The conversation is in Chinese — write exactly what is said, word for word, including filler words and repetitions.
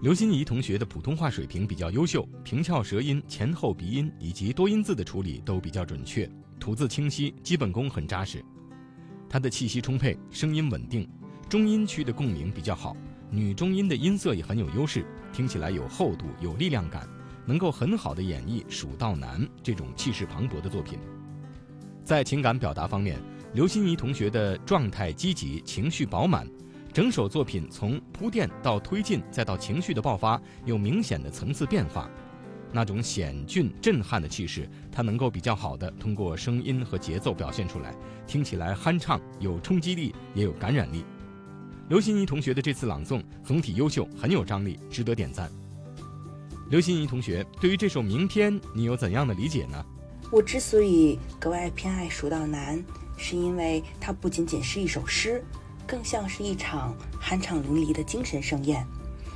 刘欣怡同学的普通话水平比较优秀，平翘舌音、前后鼻音以及多音字的处理都比较准确，吐字清晰，基本功很扎实。她的气息充沛，声音稳定，中音区的共鸣比较好，女中音的音色也很有优势，听起来有厚度、有力量感，能够很好的演绎《蜀道难》这种气势磅礴的作品。在情感表达方面，刘欣怡同学的状态积极，情绪饱满，整首作品从铺垫到推进再到情绪的爆发有明显的层次变化，那种险峻震撼的气势，它能够比较好的通过声音和节奏表现出来，听起来酣畅，有冲击力，也有感染力。刘欣怡同学的这次朗诵总体优秀，很有张力，值得点赞。刘欣怡同学，对于这首名篇你有怎样的理解呢？ 我之所以格外偏爱《蜀道难》，是因为它不仅仅是一首诗，更像是一场酣畅淋漓的精神盛宴。